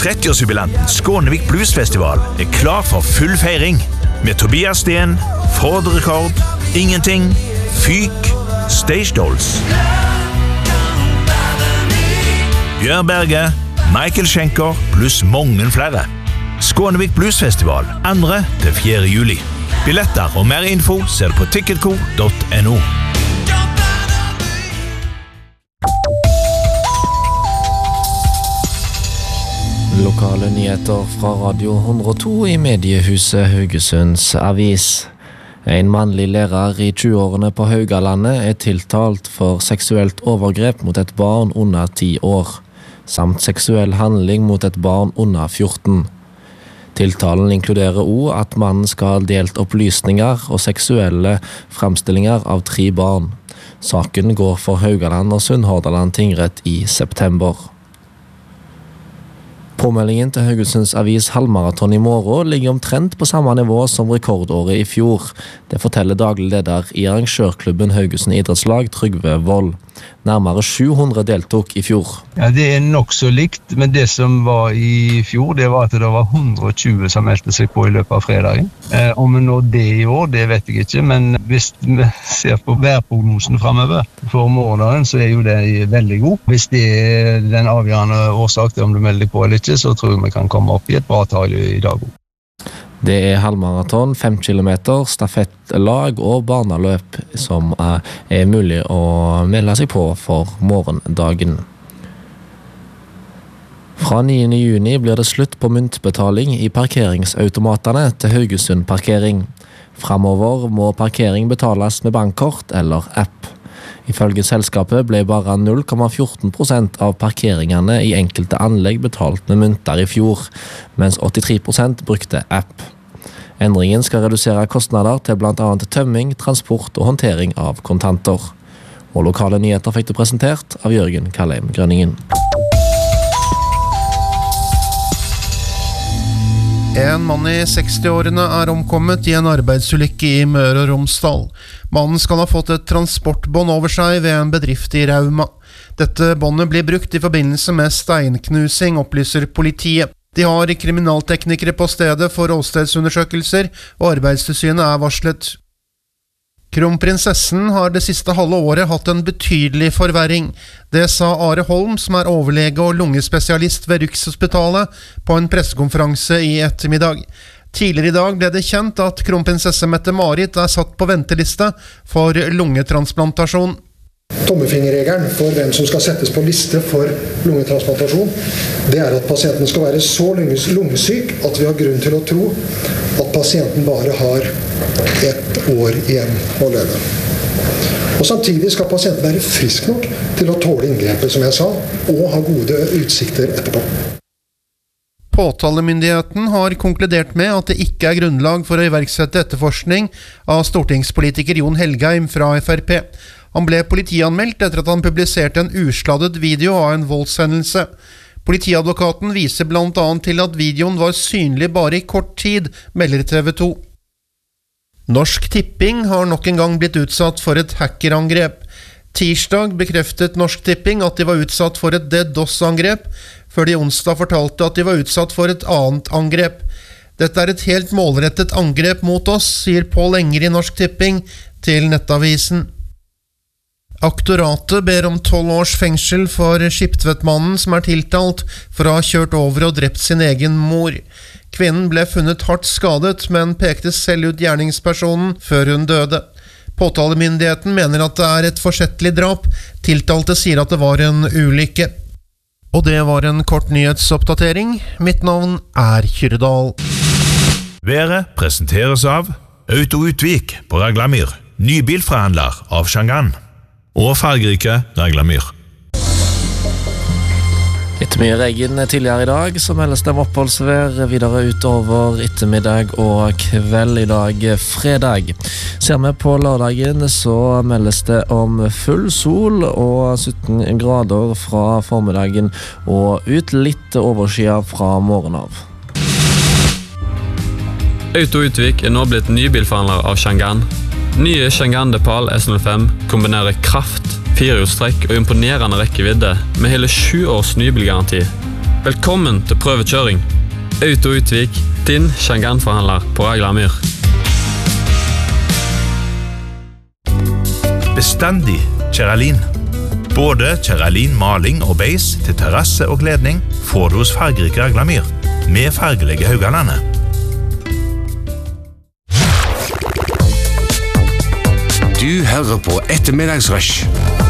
30-årsjubilanten Skånevik Bluesfestival klar for full feiring. Med Tobias Sten, Ford Rekord, Ingenting, Fyk, Stage Dolls, Bjørn Berge, Michael Schenker pluss mange flere. Skånevik Bluesfestival 2.–4. juli. Billetter og mer info ser du på ticketco.no. Lokale nyheter fra Radio 102 i mediehuset Haugesunds Avis. En mannlig lærer i 20-årene på Haugalandet tiltalt for seksuelt overgrep mot et barn under 10 år, samt seksuell handling mot et barn under 14. Tiltalen inkluderer også at mannen skal ha delt opplysninger og seksuelle fremstillinger av 3 barn. Saken går for Haugaland og Sunnhordland tingrett i september. Påmeldingen til Haugesunds Avis halvmaraton i morgen ligger omtrent på samme nivå som rekordåret i fjor. Det forteller daglig leder i arrangørklubben Haugesund idrettslag, Trygve Vold. Nærmere 700 deltok i fjor. Ja, det nok så likt, men det som var i fjor, det var at det var 120 som meldte seg på i løpet av fredagen. Om vi når det i år, det vet jeg ikke, men hvis vi ser på værprognosen fremover for morgendagen, så jo det veldig god. Hvis det den avgjørende årsak til om du melder deg på eller ikke, så tror jeg vi kan komme opp i et bra tall i dag. Det halvmaraton, 5 kilometer, stafettlag og barneløp som mulig å melde seg på for morgendagen. Fra 9. juni blir det slutt på myntbetaling i parkeringsautomatene til Haugesund Parkering. Fremover må parkering betales med bankkort eller app. Ifølge selskapet ble bare 0,14% av parkeringene i enkelte anlegg betalt med mynter i fjor, mens 83% brukte app. Endringen skal redusere kostnader til blant annet tømming, transport og håndtering av kontanter. Og lokale nyheter fikk det presentert av Jørgen Kallheim Grønningen. En mann i 60-årene omkommet i en arbeidsulykke i Møre og Romsdal. Mannen skal ha fått et transportbånd over seg ved en bedrift i Rauma. Dette båndet blir brukt i forbindelse med steinknusing, opplyser politiet. De har kriminalteknikere på stedet for åstedsundersøkelser, og Arbeidstilsynet varslet. Kronprinsessen har det siste halve året hatt en betydelig forverring. Det sa Are Holm, som overlege og lungespesialist ved Rikshospitalet, på en pressekonferanse i ettermiddag. Tidligere i dag ble det kjent at kronprinsesse Mette-Marit satt på venteliste for lungetransplantasjon. Tommefingerregelen for hvem som skal settes på liste for lungetransplantasjon, det at pasienten skal være så lungesyk at vi har grunn til å tro at pasienten bare har 1 år igjen å leve. Og samtidig skal pasienten være frisk nok til å tåle inngrepet, som jeg sa, og ha gode utsikter etterpå. Påtalemyndigheten har konkludert med at det ikke grunnlag for å iverksette etterforskning av stortingspolitiker Jon Helgheim fra FrP. Han ble politianmeldt etter at han publiserte en usladdet video av en voldshendelse. Politiadvokaten viser blant annet til at videoen var synlig bare i kort tid, melder TV 2. Norsk Tipping har nok en gang blitt utsatt for et hackerangrep. Tirsdag bekreftet Norsk Tipping at de var utsatt for et DDoS-angrep, før de onsdag fortalte at de var utsatt for et annet angrep. Dette et helt målrettet angrep mot oss, sier Pål Enger i Norsk Tipping til Nettavisen. Aktoratet ber om 12 års fengsel for Skiptvedtmannen som tiltalt for å ha kjørt over og drept sin egen mor. Kvinnen ble funnet hardt skadet, men pekte selv ut gjerningspersonen før hun døde. Påtalemyndigheten mener at det et forsettlig drap. Tiltalte sier at det var en ulykke. Og det var en kort nyhetsoppdatering. Mitt navn Kyrdal. Været presenteres av Auto Utvik på Raglamyr, nybilforhandler av Shangan, og fargerike Raglamyr. Etter mye regn tidligere i dag, så meldes det om oppholdsvær videre utover ettermiddag og kveld i dag fredag. Ser vi på lørdagen, så meldes det om full sol og 17 grader fra formiddagen og ut litt overskyet fra morgenen av. Auto Utvik nå blitt nybilforhandler av Shangan. Nye Shangan Depal S05 kombinerer kraft, 4-hjulstrekk og imponerende rekkevidde med hele 7 års nybilgaranti. Velkommen til prøvekjøring. Auto Utvik, din Shangan-forhandler på Aglamyr. Bestandig Kjeralin. Både Kjeralin maling og beis til terrasse og kledning får du hos fargerike Aglamyr, med fargelige Haugalandet. Du hører på Ettermiddagsrush.